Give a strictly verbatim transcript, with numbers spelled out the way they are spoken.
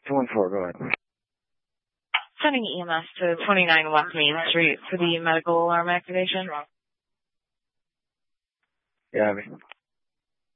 two one four, go ahead. Sending E M S to twenty-nine West Main Street for the medical alarm activation. Yeah, I mean.